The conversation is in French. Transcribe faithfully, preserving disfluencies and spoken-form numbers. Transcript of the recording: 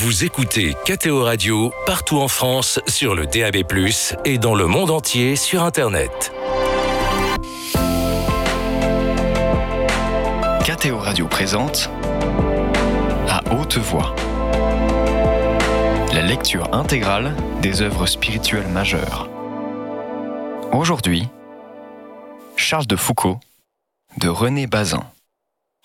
Vous écoutez K T O Radio partout en France sur le D A B plus, et dans le monde entier sur Internet. K T O Radio présente À haute voix, la lecture intégrale des œuvres spirituelles majeures. Aujourd'hui, Charles de Foucauld de René Bazin.